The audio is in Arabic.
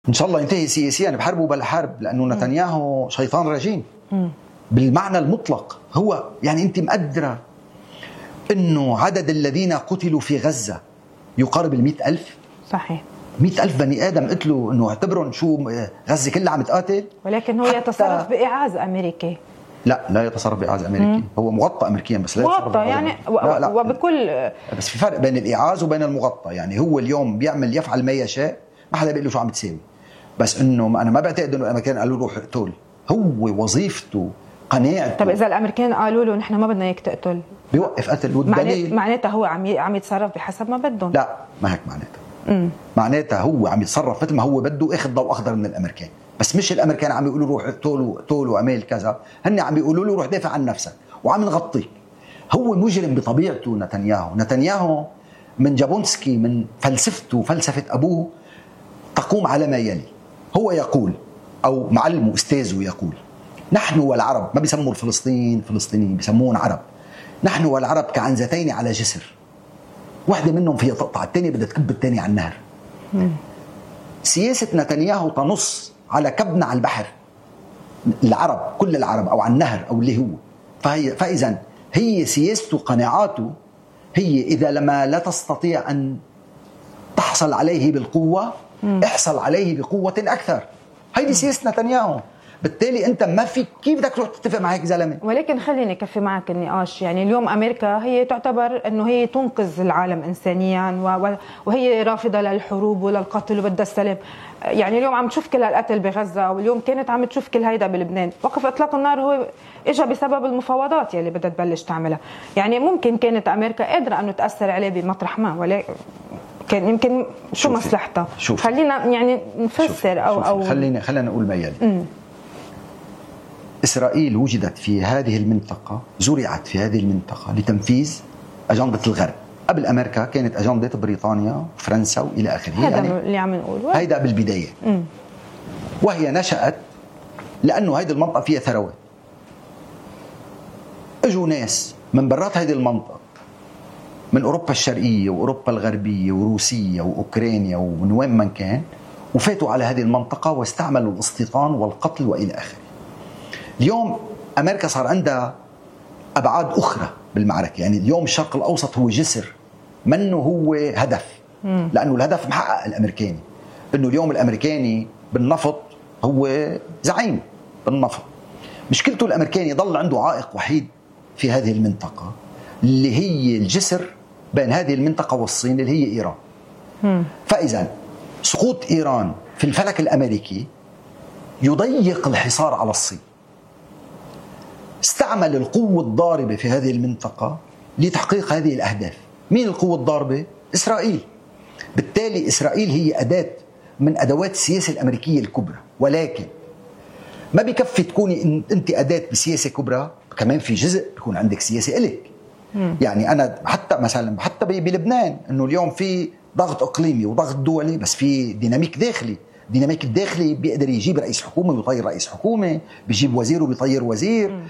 إن شاء الله ينتهي سياسيا بحرب بالحرب، لأنه نتنياهو شيطان رجيم بالمعنى المطلق. هو يعني أنت مقدرة أنه عدد الذين قتلوا في غزة يقارب 100,000. صحيح، 100,000 بني آدم قتلوا. أنه اعتبروا شو غزة كلها عم تقاتل. ولكن هو يتصرف بإعاز أمريكي. لا يتصرف بإعاز أمريكي. هو مغطى أمريكيا بس لا يتصرف مغطى يعني لا. وبكل بس في فرق بين الإعاز وبين المغطى. يعني هو اليوم يفعل ما يشاء، ما حدا بيقول له شو عم تساوي. بس انه انا ما بعتقد انه الامريكان قالوا له روح اقتل. هو وظيفته قناعته. طب اذا الامريكان قالوا له نحن ما بدنا اياك تقتل، بيوقف قتل. والدليل معناتها هو عم يتصرف بحسب ما بدهم. لا، ما هيك معناتها. معناتها هو عم يتصرف مثل ما هو بده، اخذ ضوء اخضر من الامريكان. بس مش الامريكان عم يقولوا روح اقتل واعمل كذا، هن عم يقولوا له روح دافع عن نفسك وعم نغطيك. هو مجرم بطبيعته. نتنياهو من جابونسكي، من فلسفته فلسفه ابوه تقوم على ما يلي. هو يقول، أو معلمه أستاذه يقول، نحن والعرب، ما بيسموا الفلسطينيين فلسطينيين، بيسمون عرب. نحن والعرب كعنزتين على جسر، واحدة منهم فيها تقطع، الثانية بدها تكب الثانية على النهر. سياسة نتنياهو تنص على كبنا على البحر، العرب كل العرب، أو على النهر، أو اللي هو. فإذا هي سياسته قناعاته هي إذا لما لا تستطيع أن تحصل عليه بالقوة احصل عليه بقوة أكثر. هيدي سياسة نتنياهو. بالتالي أنت ما في كيف بدك تروح تتفق مع هيك زلمة. ولكن خليني أكفي معك النقاش. يعني اليوم أمريكا هي تعتبر أنه هي تنقذ العالم إنسانيا، وهي رافضة للحروب وللقتل وبدها السلام. يعني اليوم عم تشوف كل هالقتل بغزة، واليوم كانت عم تشوف كل هيدا بلبنان. وقف إطلاق النار هو إجا بسبب المفاوضات يلي بدها تبلش تعملها. يعني ممكن كانت أمريكا قادرة أنه تأثر عليه بمطرح ما، ولكن كان يمكن شو مصلحتها. خلينا يعني نفسر أو خلينا نقول ما يلي. إسرائيل وجدت في هذه المنطقة، زرعت في هذه المنطقة لتنفيذ أجندة الغرب. قبل أمريكا كانت أجندة بريطانيا وفرنسا وإلى آخره. هذا يعني اللي عم نقوله، هيدا بالبداية. وهي نشأت لأنه هذه المنطقة فيها ثروات. اجوا ناس من برات هذه المنطقة، من أوروبا الشرقية وأوروبا الغربية وروسيا وأوكرانيا ومن وين من كان، وفاتوا على هذه المنطقة واستعملوا الاستيطان والقتل وإلى آخره. اليوم أمريكا صار عندها أبعاد أخرى بالمعركة. يعني اليوم الشرق الأوسط هو جسر، منه هو هدف. لأنه الهدف محقق الأمريكاني. إنه اليوم الأمريكاني بالنفط هو زعيم بالنفط. مشكلته الأمريكاني يضل عنده عائق وحيد في هذه المنطقة، اللي هي الجسر بين هذه المنطقة والصين، اللي هي إيران. فإذا سقوط إيران في الفلك الأمريكي يضيق الحصار على الصين. استعمل القوة الضاربة في هذه المنطقة لتحقيق هذه الأهداف. مين القوة الضاربة؟ إسرائيل. بالتالي إسرائيل هي أداة من أدوات السياسة الأمريكية الكبرى. ولكن ما بكفي تكوني أنت أداة بسياسة كبرى، كمان في جزء بيكون عندك سياسة إلك. يعني أنا حتى مثلا حتى بلبنان إنه اليوم في ضغط إقليمي وضغط دولي، بس في ديناميك داخلي. الديناميك الداخلي بيقدر يجيب رئيس حكومة ويطير رئيس حكومة، بيجيب وزير وبيطير وزير،